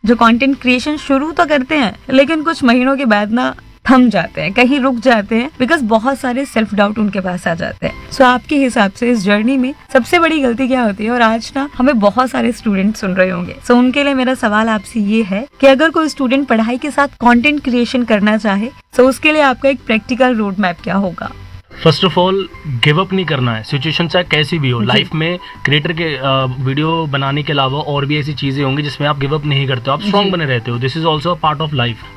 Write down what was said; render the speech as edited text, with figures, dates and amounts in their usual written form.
जो content creation शुरू तो करते हैं लेकिन कुछ महीनों के बाद ना थम जाते हैं, कहीं रुक जाते हैं, बिकॉज बहुत सारे सेल्फ डाउट उनके पास आ जाते हैं। सो आपके हिसाब से इस जर्नी में सबसे बड़ी गलती क्या होती है? और आज ना हमें बहुत सारे स्टूडेंट सुन रहे होंगे, सो उनके लिए मेरा सवाल आपसे ये है कि अगर कोई स्टूडेंट पढ़ाई के साथ कंटेंट क्रिएशन करना चाहे तो उसके लिए आपका एक प्रैक्टिकल रोड मैप क्या होगा? First of all give up नहीं करना है, सिचुएशन चाहे कैसी भी हो। लाइफ में क्रिएटर के वीडियो बनाने के अलावा और भी ऐसी चीजें होंगी जिसमें आप गिव अप नहीं करते हो, आप स्ट्रांग बने रहते हो। This is also a part of life.